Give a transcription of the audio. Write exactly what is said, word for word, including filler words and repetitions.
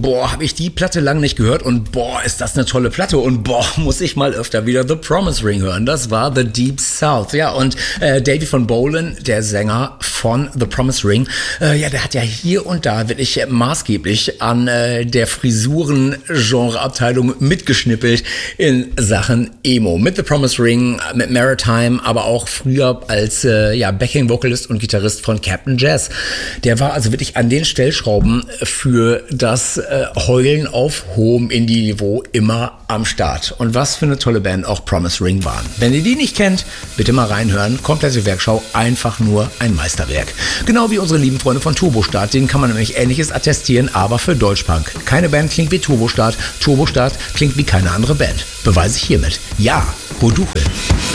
boah, habe ich die Platte lang nicht gehört und boah, ist das eine tolle Platte und boah, muss ich mal öfter wieder The Promise Ring hören. Das war The Deep South. Ja, und äh, Davey von Bolan, der Sänger von The Promise Ring, äh, ja, der hat ja hier und da wirklich maßgeblich an äh, der Frisuren-Genre-Abteilung mitgeschnippelt in Sachen Emo. Mit The Promise Ring, mit Maritime, aber auch früher als äh, ja, Backing-Vocalist und Gitarrist von Captain Jazz. Der war also wirklich an den Stellschrauben für das äh, Heulen auf hohem Indie-Niveau immer am Start. Und was für eine tolle Band auch Promise Ring waren. Wenn ihr die nicht kennt, bitte mal reinhören. Komplette Werkschau, einfach nur ein Meisterwerk. Genau wie unsere lieben Freunde von Turbostart, denen kann man nämlich Ähnliches attestieren, aber für Deutschpunk. Keine Band klingt wie Turbostart, Turbostart klingt wie keine andere Band. Beweise ich hiermit. Ja, Hodukel.